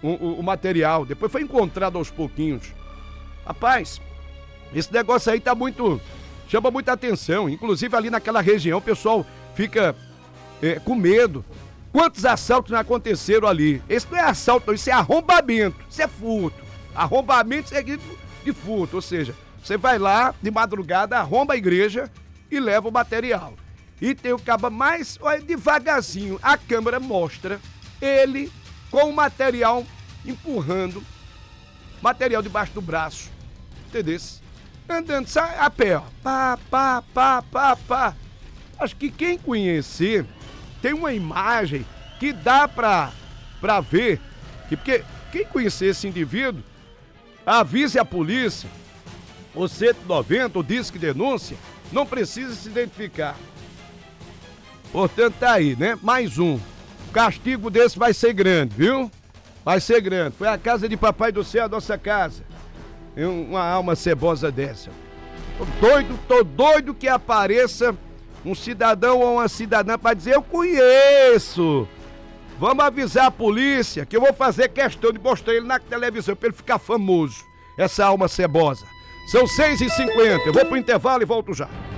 o material. Depois foi encontrado aos pouquinhos. Rapaz, esse negócio aí tá muito... chama muita atenção. Inclusive ali naquela região o pessoal fica com medo. Quantos assaltos não aconteceram ali? Esse não é assalto, não, isso é arrombamento. Isso é furto. Arrombamento seguido de furto. Ou seja, você vai lá de madrugada, arromba a igreja e leva o material. E tem o cabo mais, olha, devagarzinho, a câmera mostra ele com o material empurrando, material debaixo do braço, entendeu? Andando a pé, ó, pá. Acho que quem conhecer, tem uma imagem que dá pra ver, porque quem conhecer esse indivíduo, avise a polícia, o 190, o Disque Denúncia, não precisa se identificar. Portanto, tá aí, né? Mais um. O castigo desse vai ser grande, viu? Vai ser grande. Foi a casa de Papai do Céu, a nossa casa. E uma alma cebosa dessa. Tô doido que apareça um cidadão ou uma cidadã pra dizer, eu conheço. Vamos avisar a polícia que eu vou fazer questão de mostrar ele na televisão pra ele ficar famoso. Essa alma cebosa. São 6h50. Eu vou pro intervalo e volto já.